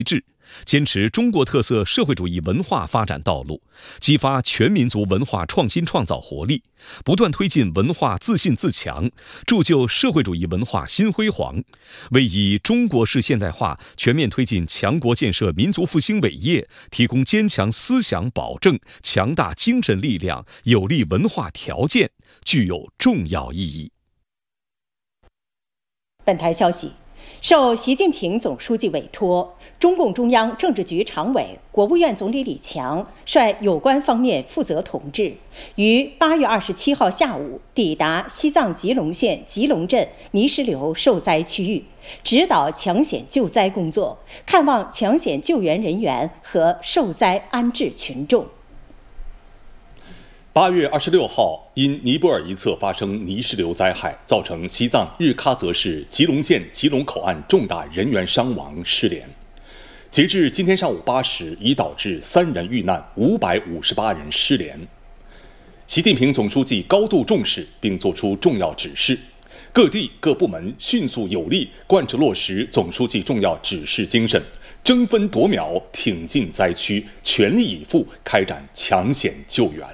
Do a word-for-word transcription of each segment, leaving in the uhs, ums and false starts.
制，坚持中国特色社会主义文化发展道路，激发全民族文化创新创造活力，不断推进文化自信自强，铸就社会主义文化新辉煌，为以中国式现代化全面推进强国建设民族复兴伟业提供坚强思想保证、强大精神力量、有利文化条件，具有重要意义。 本台消息，受习近平总书记委托，中共中央政治局常委、国务院总理李强率有关方面负责同志，于八月二十七号下午抵达西藏吉隆县吉隆镇泥石流受灾区域，指导抢险救灾工作，看望抢险救援人员和受灾安置群众。 八月二十六号，因尼泊尔一侧发生泥石流灾害，造成西藏日喀则市吉隆县吉隆口岸重大人员伤亡失联。截至今天上午八时，已导致三人遇难，五百五十八人失联。习近平总书记高度重视，并作出重要指示，各地各部门迅速有力贯彻落实总书记重要指示精神，争分夺秒挺进灾区，全力以赴开展抢险救援。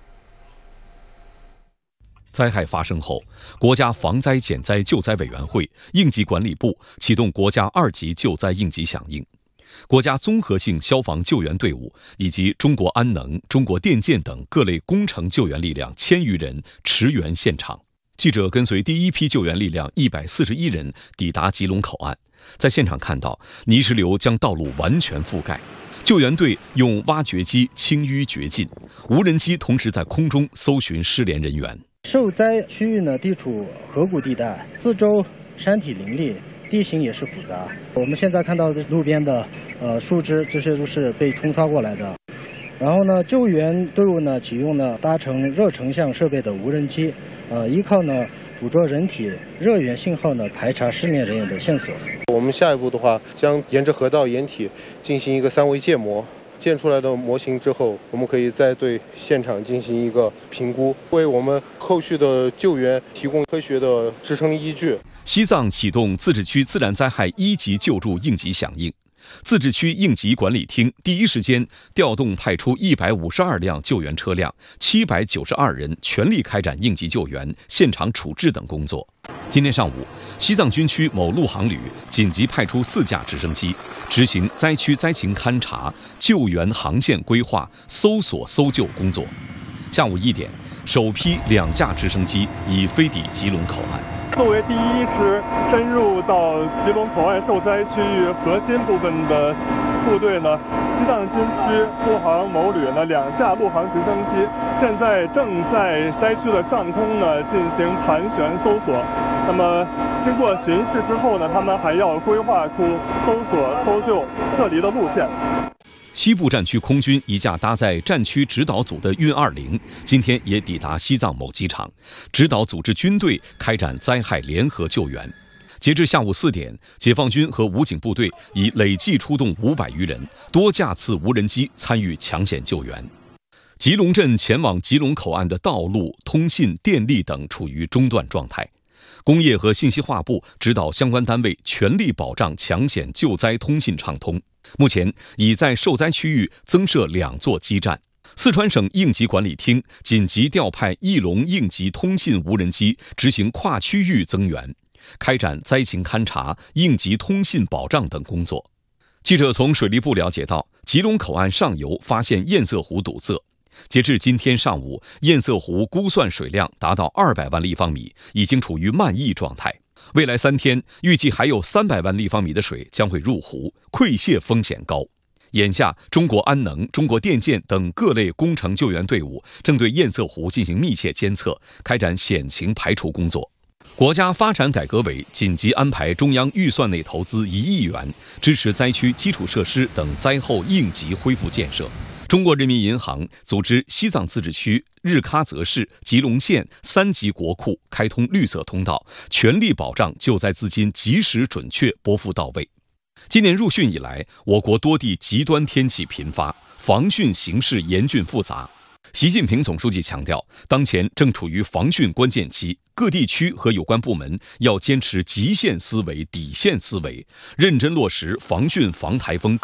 灾害发生后，国家防灾减灾救灾委员会、应急管理部启动国家二级救灾应急响应，国家综合性消防救援队伍以及中国安能、中国电建等各类工程救援力量千余人驰援现场。记者跟随第一批救援力量一百四十一人抵达吉隆口岸，在现场看到泥石流将道路完全覆盖，救援队用挖掘机清淤掘尽，无人机同时在空中搜寻失联人员。 受灾区域呢，地处河谷地带，四周山体林立，地形也是复杂。我们现在看到的路边的呃树枝，这些都是被冲刷过来的。然后呢，救援队伍呢启用了搭乘热成像设备的无人机，呃，依靠呢捕捉人体热源信号呢排查失联人员的线索。 我们下一步的话，将沿着河道掩体进行一个三维建模。建出来的模型之后，我们可以再对现场进行一个评估，为我们后续的救援提供科学的支撑依据。 西藏启动自治区自然灾害一级救助应急响应，自治区应急管理厅第一时间调动派出一百五十二辆救援车辆，七百九十二人全力开展应急救援、现场处置等工作。今天上午，西藏军区某陆航旅紧急派出四架直升机，执行灾区灾情勘察、救援航线规划、搜索搜救工作。下午一点，首批两架直升机已飞抵吉隆口岸。 作为第一支深入到吉隆口岸受灾区域核心部分的部队呢，西藏军区陆航某旅呢两架陆航直升机现在正在灾区的上空呢进行盘旋搜索。那么经过巡视之后呢，他们还要规划出搜索、搜救、撤离的路线。 西部战区空军一架搭载战区指导组的运二零，今天也抵达西藏某机场，指导组织军队开展灾害联合救援。截至下午四点，解放军和武警部队已累计出动五百余人，多架次无人机参与抢险救援。吉隆镇前往吉隆口岸的道路、通信、电力等处于中断状态。工业和信息化部指导相关单位全力保障抢险救灾通信畅通。目前已在受灾区域增设两座基站。四川省应急管理厅紧急调派翼龙应急通信无人机执行跨区域增援，开展灾情勘察、应急通信保障等工作。记者从水利部了解到，吉隆口岸上游发现堰塞湖堵塞，截至今天上午，堰塞湖估算水量达到二百万立方米，已经处于漫溢状态。未来三天，预计还有三百万立方米的水将会入湖，溃泄风险高。眼下，中国安能、中国电建等各类工程救援队伍正对堰塞湖进行密切监测，开展险情排除工作。国家发展改革委紧急安排中央预算内投资一亿元，支持灾区基础设施等灾后应急恢复建设。中国人民银行组织西藏自治区、日喀则市、吉隆县三级国库开通绿色通道，全力保障救灾资金及时准确拨付到位。今年入汛以来，我国多地极端天气频发，防汛形势严峻复杂。习近平总书记强调，当前正处于防汛关键期，各地区和有关部门要坚持极限思维、底线思维，认真落实防汛防台风各